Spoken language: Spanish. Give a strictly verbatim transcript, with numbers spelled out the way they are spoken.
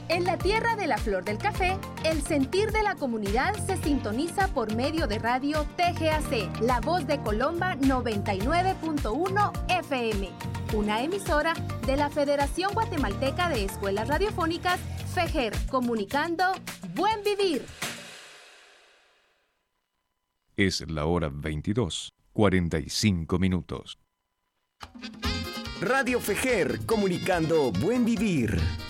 En la tierra de la flor del café, el sentir de la comunidad se sintoniza por medio de radio T G A C, La Voz de Colomba noventa y nueve punto uno F M, una emisora de la Federación Guatemalteca de Escuelas Radiofónicas, FEGER, comunicando Buen Vivir. Es la hora veintidós, cuarenta y cinco minutos. Radio FEGER, comunicando Buen Vivir.